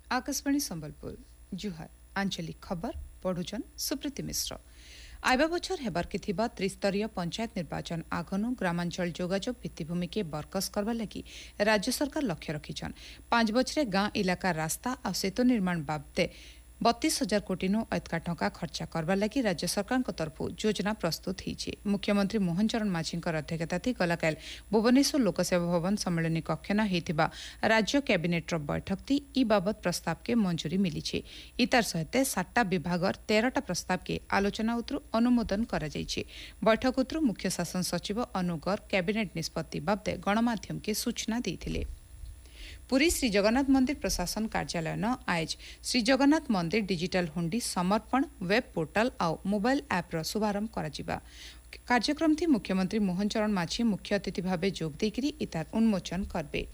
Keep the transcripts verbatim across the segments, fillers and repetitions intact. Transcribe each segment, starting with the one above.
आकाशवाणी संबलपुर जुहार आंचलिक खबर पढ़ुचन सुप्रीति मिश्र। आइबा बछर हेबार के थिबा त्रिस्तरीय पंचायत निर्वाचन आगनु ग्रामांचल जोगाजोग भित्तिभूमि के बरकस करबा लगी राज्य सरकार लक्ष्य रखिछन। पांच बछरे गां इलाका रास्ता आ सेतु निर्माण बाबदे बत्तीस हजार कोटी नु अतका टंका खर्चा करबा लगी राज्य सरकार तरफ योजना प्रस्तुत होईछि। मुख्यमंत्री मोहन चरण माझी अध्यक्षता गलाकाल भुवनेश्वर लोकसेवा भवन सम्मेलनी कक्ष न हेतिबा राज्य कैबिनेट बैठक थी ई बाबत प्रस्ताव के मंजूरी मिली। इतार सहित सातटा विभाग तेरहटा प्रस्ताव के आलोचना उत्रु अनुमोदन करा जायछि। बैठक उत्रु मुख्य शासन सचिव अनुगर कैबिनेट निष्पत्ति बाबदे गणमाध्यम के सूचना देथिले। पुरी श्री जगन्नाथ मंदिर प्रशासन कार्यालय न आज श्री जगन्नाथ मंदिर डिजिटल हुंडी समर्पण वेब पोर्टल आउ मोबाइल ऐप रो शुभारंभ करा कार्यक्रम थी मुख्यमंत्री मोहन चरण माझी मुख्य अतिथि भाव जोग देकरी इतार उन्मोचन करबे।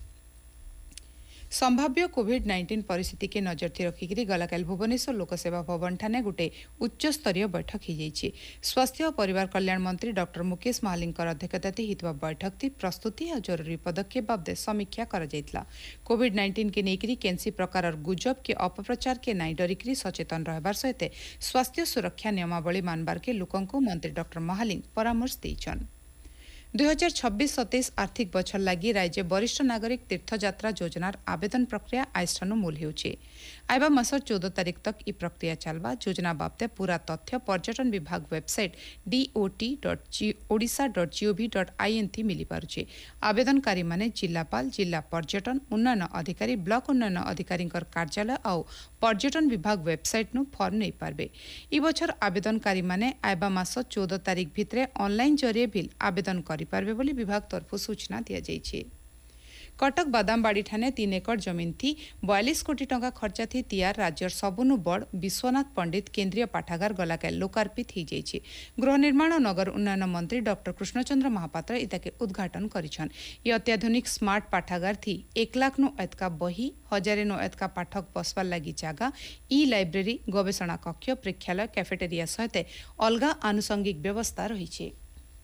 संभाव्य कोविड नाइंटीन परिस्थिति के नजर थी रखिकी गलाकाल भुवनेश्वर लोकसेवा भवन ठाने गोटे उच्च स्तरीय बैठक हो। स्वास्थ्य और परिवार कल्याण मंत्री डॉक्टर मुकेश महालिंग अध्यक्षता होता बैठक थी प्रस्तुति और जरूरी पदक्षेप बाबदे समीक्षा करा। कोविड नाइंटीन के नेकरी केनसी प्रकार गुजब के अपप्रचार के नाई डरिकी सचेतन रहबार सहित स्वास्थ्य सुरक्षा नियमावली मानबार के लोकों को मंत्री डॉक्टर महालिंग परामर्श देइछन। दुई हजार छब्बीस सतैश आर्थिक बछर लगी राज्य वरिष्ठ नागरिक तीर्थयात्रा योजनार आवेदन प्रक्रिया आइठानु मूल होउछि। आइबा मासर चौदह तारीख तक ई प्रक्रिया चलवा। योजना बाबते पूरा तथ्य पर्यटन विभाग website DOT dot Odisha dot gov dot IN थी मिली पारुछि। आवेदनकारी माने जिलापाल जिला पर्यटन उन्नयन अधिकारी ब्लॉक उन्नयन अधिकारी कार्यालय और पर्यटन विभाग वेबसाइट नु फॉर्म नहीं पारबे। ई बछर आवेदनकारी माने आइबा मास चौदह तारीख भितरे ऑनलाइन जरिए भी आवेदन कर पारबे बोली विभाग तरफ सूचना दिया जायछि। कटक बादामबाड़ी ठाने तीन एकड़ जमीन थी बयालीस कोटी टंका खर्चा थी तियार राज्यर सबुनु बड़ विश्वनाथ पंडित केन्द्रीय पाठागार गलाकाल लोकार्पित हो जायछि। गृह निर्माण और नगर उन्नयन मंत्री डॉक्टर कृष्णचंद्र महापात्र इताके उद्घाटन करिछन। ये अत्याधुनिक स्मार्ट पाठागार थी एक लाख नु एतका बही हजारे नु एतका पाठक बसवार लगी जगह ई लाइब्रेरी गवेषणा कक्ष प्रेक्षालय कैफेटेरिया सहित अलगा आनुषंगिक व्यवस्था रही।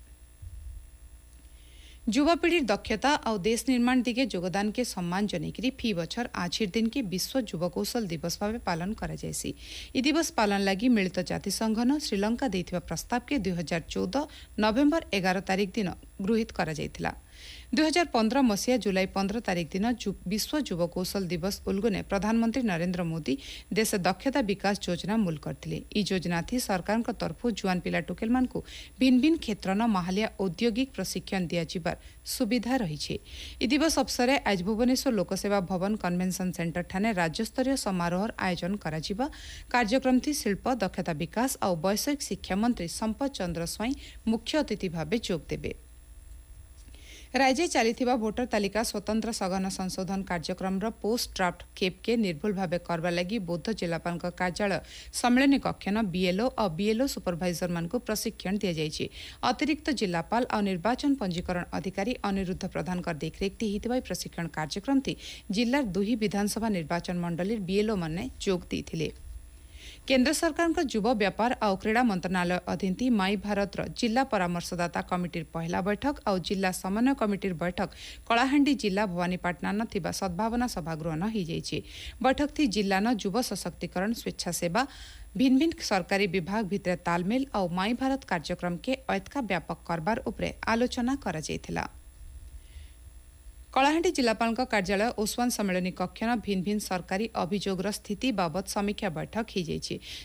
युवापीढ़ी दक्षता और देश निर्माण दिगे योगदान के सम्मान जनईकरी फी बछर आजिर दिन के विश्व युवा कौशल दिवस भाव पालन करा जायसी। ई दिवस पालन लगी मिलित जातिसंघ न श्रीलंका देथिबा प्रस्ताव के दुई हजार चौदह नवेम्बर एगार तारीख दिन गृहीत करा जायतिला। दुई हजार पंद्रह मसीहा जुलाई पंद्रह तारीख दिन विश्व युवा कौशल दिवस उल्गुने प्रधानमंत्री नरेंद्र मोदी देश दक्षता विकास योजना मूल करथिले। ई योजना थी सरकार तरफ जुआन पिला टोकेल मान को भिन्न भिन्न क्षेत्र न माहालिया औद्योगिक प्रशिक्षण दिया जिबार सुविधा रही। ई दिवस अवसर आज भुवनेश्वर लोकसेवा भवन कन्वेंशन सेंटर ठाने राज्यस्तरीय समारोह आयोजन करा जिबा। कार्यक्रम थी शिल्प दक्षता विकास और वैषयिक शिक्षा मंत्री संपत चंद्र स्वाई मुख्य अतिथि भाव जोग देबे। राज्य चलीथिबा भोटर तालिका स्वतंत्र सघन संशोधन कार्यक्रम पोस्ट ड्राफ्ट केप के निर्भुल भाव करबा लगी बौद्ध जिलापाल कार्यालय सम्मेलनी कक्ष न बीएलओ और बीएलओ सुपरभाइजर मान को प्रशिक्षण दिया जायछि। अतिरिक्त जिलापाल और निर्वाचन पंजीकरण अधिकारी अनिरुद्ध प्रधान देखरेख होता प्रशिक्षण कार्यक्रम थी जिलार दुही विधानसभा निर्वाचन मंडली बीएलओ माने जोग देथिले। केंद्र सरकार का युवा व्यापार और क्रीड़ा मंत्रणालय अधीन थी माई भारत जिला परामर्शदाता कमिटीर पहला बैठक और जिला समन्वय कमिटीर बैठक कलाहांडी जिला भवानीपाटना न थिबा सद्भावना सभागृह न हो जायछि। बैठक थी जिला न युवा सशक्तिकरण स्वेच्छासेवा भिन्न भिन्न सरकारी विभाग भितर तालमेल और माई भारत कार्यक्रम के ऐतका व्यापक करबार उपरे आलोचना करा जायथिला। कलाहांडी जिलापाल कार्यालय ओसवान सम्मेलनी कक्ष भिन्न भिन्न सरकारी अभियोगर स्थिति बाबत समीक्षा बैठक हो जायछि।